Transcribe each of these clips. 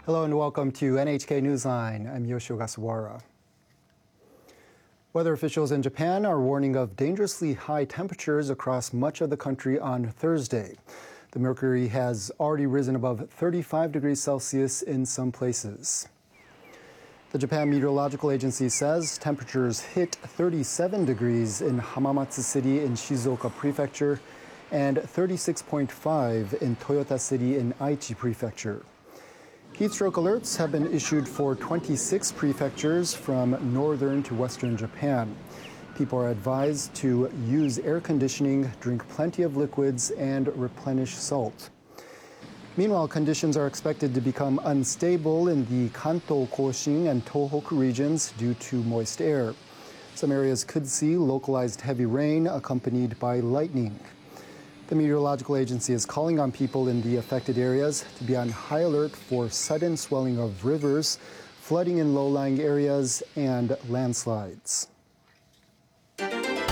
Hello and welcome to NHK Newsline. I'm Yoshio Gasawara. Weather officials in Japan are warning of dangerously high temperatures across much of the country on Thursday. The mercury has already risen above 35 degrees Celsius in some places. The Japan Meteorological Agency says temperatures hit 37 degrees in Hamamatsu City in Shizuoka Prefecture and 36.5 in Toyota City in Aichi Prefecture. Heat stroke alerts have been issued for 26 prefectures from northern to western Japan. People are advised to use air conditioning, drink plenty of liquids, and replenish salt. Meanwhile, conditions are expected to become unstable in the Kanto Koshin and Tohoku regions due to moist air. Some areas could see localized heavy rain accompanied by lightning. The Meteorological Agency is calling on people in the affected areas to be on high alert for sudden swelling of rivers, flooding in low-lying areas, and landslides. The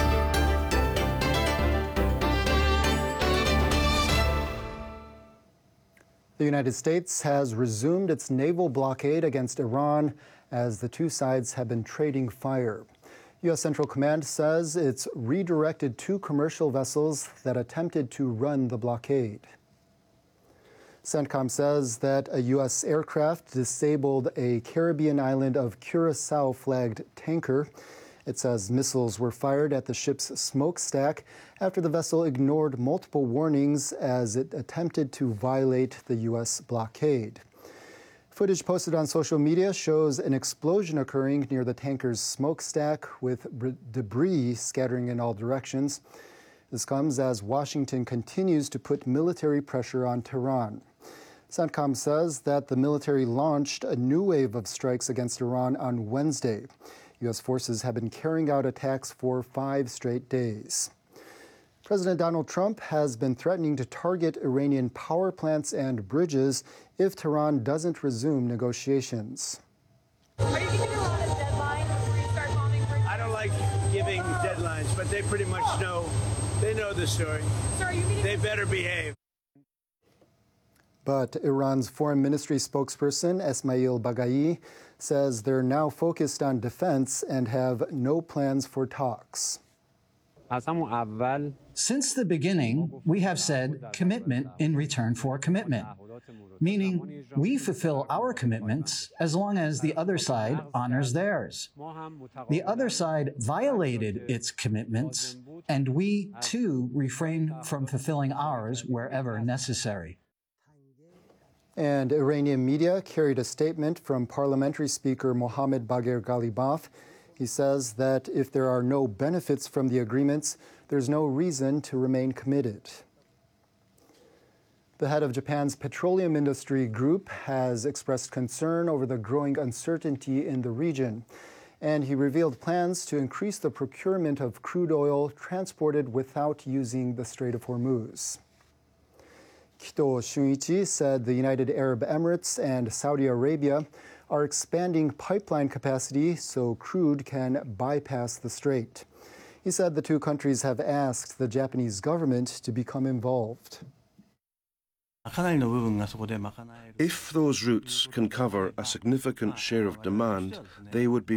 United States has resumed its naval blockade against Iran as the two sides have been trading fire. U.S. Central Command says it's redirected two commercial vessels that attempted to run the blockade. CENTCOM says that a U.S. aircraft disabled a Caribbean island of Curacao-flagged tanker. It says missiles were fired at the ship's smokestack after the vessel ignored multiple warnings as it attempted to violate the U.S. blockade. Footage posted on social media shows an explosion occurring near the tanker's smokestack with debris scattering in all directions. This comes as Washington continues to put military pressure on Tehran. CENTCOM says that the military launched a new wave of strikes against Iran on Wednesday. U.S. forces have been carrying out attacks for 5 straight days. President Donald Trump has been threatening to target Iranian power plants and bridges if Tehran doesn't resume negotiations. Are you giving Iran a deadline before you start bombing bridges? I don't like giving deadlines, but they pretty much know. They know the story. So are you meeting? They better behave. But Iran's foreign ministry spokesperson, Esmail Baghai, says they're now focused on defense and have no plans for talks. Since the beginning, we have said commitment in return for commitment, meaning we fulfill our commitments as long as the other side honors theirs. The other side violated its commitments, and we, too, refrain from fulfilling ours wherever necessary. And Iranian media carried a statement from Parliamentary Speaker Mohammad Bagher Ghalibaf. He says that if there are no benefits from the agreements, there's no reason to remain committed. The head of Japan's petroleum industry group has expressed concern over the growing uncertainty in the region, and he revealed plans to increase the procurement of crude oil transported without using the Strait of Hormuz. Kito Shunichi said the United Arab Emirates and Saudi Arabia are expanding pipeline capacity so crude can bypass the strait. He said the two countries have asked the Japanese government to become involved. If those routes can cover a significant share of demand, they would be